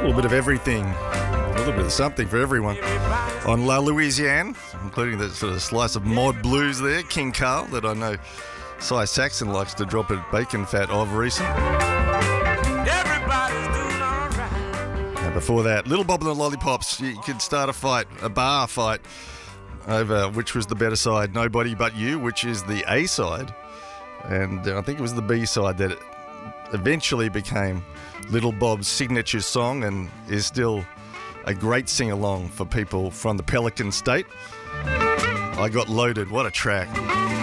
little bit of everything, a little bit of something for everyone on La Louisiane, including the sort of slice of mod blues there, King Carl, that I know Cy Saxon likes to drop a bacon fat of recent. And before that, Little Bob and the Lollipops. You could start a fight, a bar fight, over which was the better side, Nobody But You, which is the A side. And I think it was the B side that eventually became Little Bob's signature song and is still a great sing-along for people from the Pelican State. I Got Loaded, what a track.